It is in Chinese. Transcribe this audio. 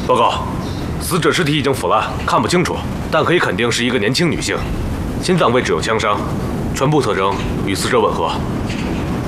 报告，死者尸体已经腐烂，看不清楚，但可以肯定是一个年轻女性，心脏位置有枪伤，全部特征与死者吻合。